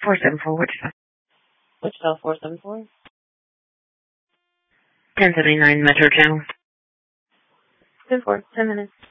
474 Wichita. Wichita 474. 1079 Metro Channel. 10-4, 10 minutes.